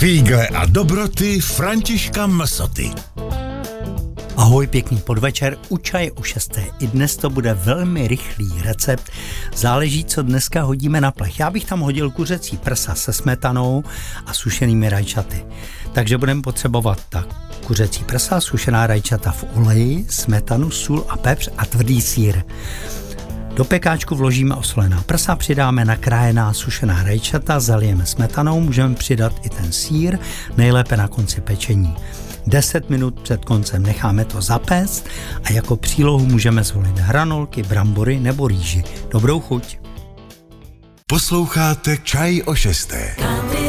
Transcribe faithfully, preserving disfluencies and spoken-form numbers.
Fígle a dobroty Františka Msoty. Ahoj, pěkný podvečer, u čaje u šesté. I dnes to bude velmi rychlý recept. Záleží, co dneska hodíme na plech. Já bych tam hodil kuřecí prsa se smetanou a sušenými rajčaty. Takže budeme potřebovat tak kuřecí prsa, sušená rajčata v oleji, smetanu, sůl a pepř a tvrdý sýr. Do pekáčku vložíme osolená prsa, přidáme nakrájená sušená rajčata, zalijeme smetanou, můžeme přidat i ten sýr, nejlépe na konci pečení. deset minut před koncem necháme to zapéct a jako přílohu můžeme zvolit hranolky, brambory nebo rýži. Dobrou chuť. Posloucháte Čaj o šesté.